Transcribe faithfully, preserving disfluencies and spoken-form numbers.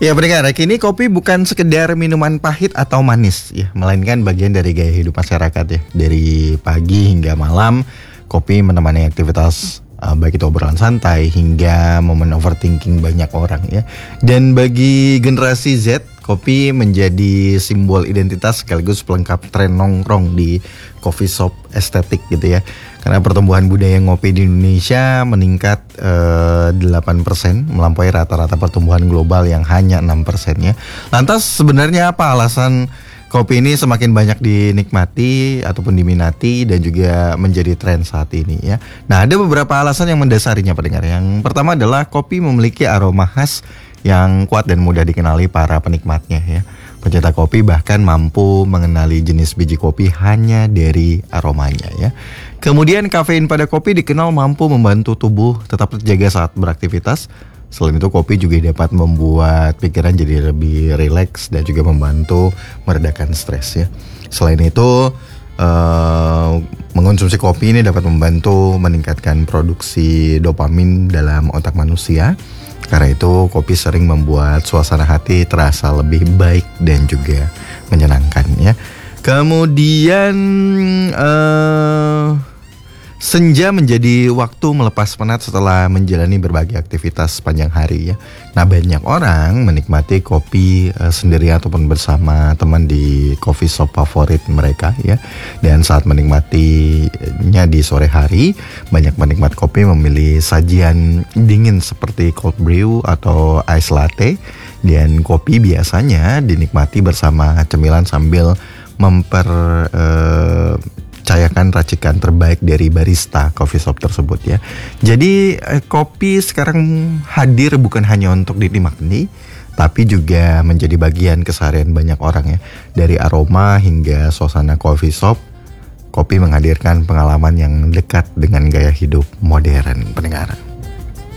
Ya pendengar, kini kopi bukan sekedar minuman pahit atau manis ya, melainkan bagian dari gaya hidup masyarakat ya. Dari pagi hingga malam, kopi menemani aktivitas uh, baik itu obrolan santai hingga momen overthinking banyak orang ya. Dan bagi generasi Z, kopi menjadi simbol identitas sekaligus pelengkap tren nongkrong di coffee shop estetik gitu ya. Karena pertumbuhan budaya ngopi di Indonesia meningkat eh, delapan persen, melampaui rata-rata pertumbuhan global yang hanya enam persen ya. Lantas sebenarnya apa alasan kopi ini semakin banyak dinikmati ataupun diminati dan juga menjadi tren saat ini ya. Nah, ada beberapa alasan yang mendasarinya pendengar. Yang pertama adalah kopi memiliki aroma khas yang kuat dan mudah dikenali para penikmatnya ya. Pencetak kopi bahkan mampu mengenali jenis biji kopi hanya dari aromanya ya. Kemudian kafein pada kopi dikenal mampu membantu tubuh tetap terjaga saat beraktivitas. Selain itu kopi juga dapat membuat pikiran jadi lebih rileks dan juga membantu meredakan stres ya. Selain itu uh, mengonsumsi kopi ini dapat membantu meningkatkan produksi dopamin dalam otak manusia. Karena itu kopi sering membuat suasana hati terasa lebih baik dan juga menyenangkan ya. Kemudian uh, senja menjadi waktu melepas penat setelah menjalani berbagai aktivitas sepanjang hari ya. Nah, banyak orang menikmati kopi uh, sendiri ataupun bersama teman di coffee shop favorit mereka ya. Dan saat menikmatinya di sore hari, banyak penikmat kopi memilih sajian dingin seperti cold brew atau ice latte. Dan kopi biasanya dinikmati bersama cemilan sambil memper uh, cayakan racikan terbaik dari barista coffee shop tersebut ya. Jadi eh, kopi sekarang hadir bukan hanya untuk dinikmati, tapi juga menjadi bagian keseharian banyak orang ya. Dari aroma hingga suasana coffee shop, kopi menghadirkan pengalaman yang dekat dengan gaya hidup modern pendengar.